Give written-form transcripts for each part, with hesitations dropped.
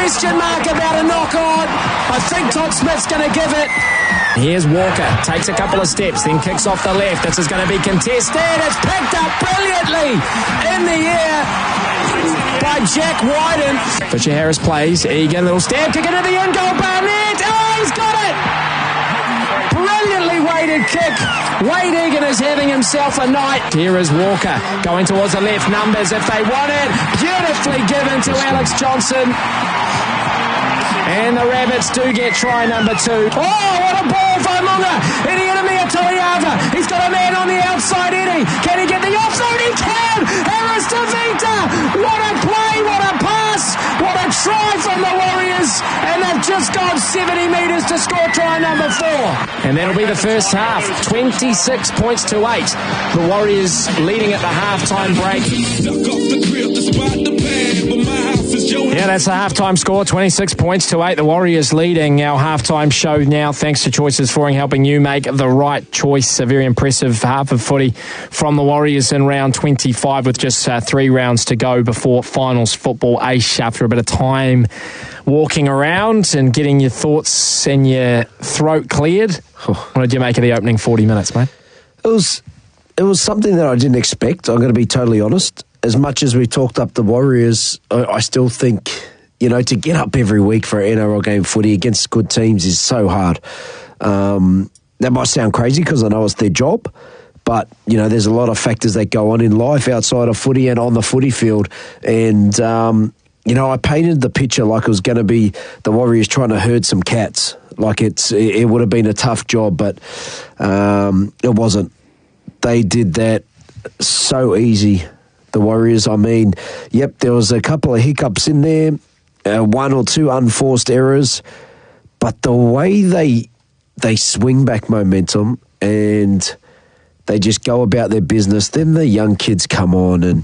question mark about a knock on. I think Todd Smith's going to give it. Here's Walker, takes a couple of steps, then kicks off the left. This is going to be contested. It's picked up brilliantly in the air by Jack Wyden. Fisher Harris plays. Egan, little stab kick into the in goal. Barnett. Oh, he's got it! Brilliantly weighted kick. Wade Egan is having himself a night. Here is Walker going towards the left. Numbers if they want it. Beautifully given to Alex Johnson. And the Rabbits do get try number 2. Oh, what a ball by Munga. Eddie Inemia Toiava. He's got a man on the outside, Eddie. Can he get the offside? He can! Harris to Vita. What a play, what a pass, what a try from the Warriors. And they've just gone 70 metres to score try number 4. And that'll be the first half. 26 points to 8. The Warriors leading at the halftime break. Yeah, that's the halftime score, 26 points to 8. The Warriors leading our halftime show now, thanks to Choices Flooring, helping you make the right choice. A very impressive half of footy from the Warriors in round 25 with just 3 rounds to go before finals football. Aish, after a bit of time walking around and getting your thoughts and your throat cleared, what did you make of the opening 40 minutes, mate? It was something that I didn't expect, I'm going to be totally honest. As much as we talked up the Warriors, I still think, to get up every week for an NRL game footy against good teams is so hard. That might sound crazy because I know it's their job, but, there's a lot of factors that go on in life outside of footy and on the footy field. And, I painted the picture like it was going to be the Warriors trying to herd some cats. Like it would have been a tough job, but it wasn't. They did that so easy. The Warriors, there was a couple of hiccups in there, 1 or 2 unforced errors, but the way they swing back momentum and they just go about their business, then the young kids come on and,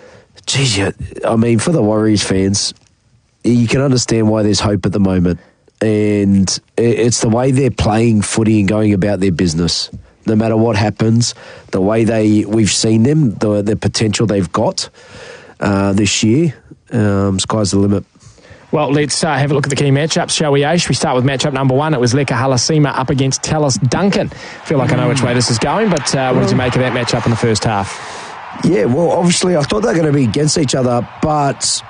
for the Warriors fans, you can understand why there's hope at the moment, and it's the way they're playing footy and going about their business. No matter what happens, the way we've seen them, the potential they've got this year, sky's the limit. Well, let's have a look at the key matchups, shall we, Aish? We start with matchup number 1. It was Leka Halasima up against Tallis Duncan. I feel like I know which way this is going, but what did you make of that matchup in the first half? Yeah, well, obviously I thought they were going to be against each other, but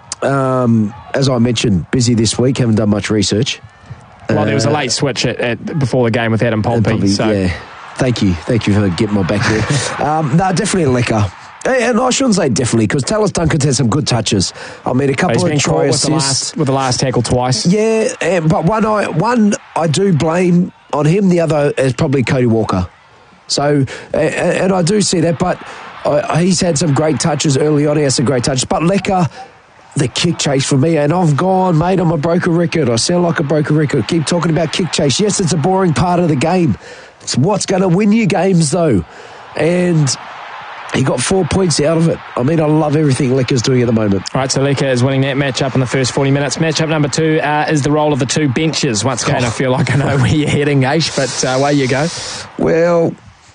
as I mentioned, busy this week, haven't done much research. Well, there was a late switch before the game with Adam Pompey. Yeah. Thank you for getting my back there. No, definitely Leka. And I shouldn't say definitely, because Tallis Duncan's had some good touches. A couple of try assists. With the last tackle twice. Yeah, but one I do blame on him, the other is probably Cody Walker. So, and I do see that, but he's had some great touches early on. He has some great touches. But Leka, the kick chase for me, and I've gone, mate, I'm a broken record. I sound like a broken record. Keep talking about kick chase. Yes, it's a boring part of the game. It's what's going to win you games, though. And he got 4 points out of it. I love everything Leka's doing at the moment. All right, so Leka is winning that matchup in the first 40 minutes. Matchup number 2 is the role of the 2 benches. Once again, I feel like I know where you're heading, Aish, but away you go. Well,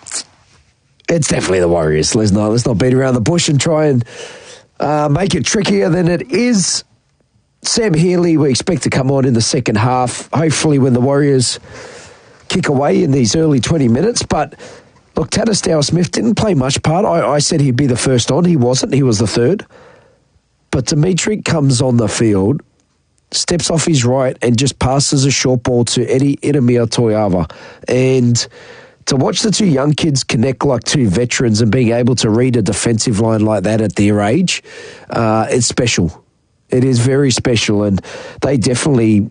it's definitely the Warriors. Let's not beat around the bush and try and make it trickier than it is. Sam Healy, we expect to come on in the second half, hopefully when the Warriors kick away in these early 20 minutes. But look, Tadastau Smith didn't play much part. I said he'd be the first on. He wasn't. He was the third. But Dimitri comes on the field, steps off his right and just passes a short ball to Eddie Inemia Toiava. And to watch the 2 young kids connect like 2 veterans and being able to read a defensive line like that at their age, it's special. It is very special, and they're definitely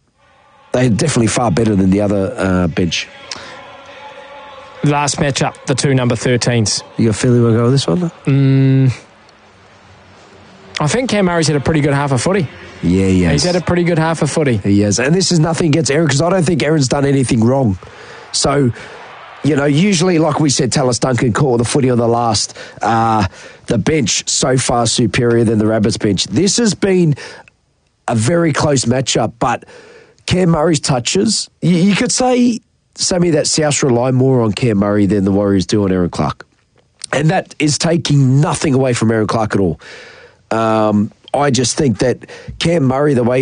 far better than the other bench. Last matchup, the 2 number 13s. You got a feeling we'll go with this one? I think Cam Murray's had a pretty good half of footy. Yeah, he has. He's had a pretty good half of footy. He has. And this is nothing against Aaron, because I don't think Aaron's done anything wrong. So, usually, like we said, Tallis Duncan caught the footy on the last. The bench so far superior than the Rabbits bench. This has been a very close matchup, but Cam Murray's touches, you could say, Sammy, that South rely more on Cam Murray than the Warriors do on Aaron Clark. And that is taking nothing away from Aaron Clark at all. I just think that Cam Murray, the way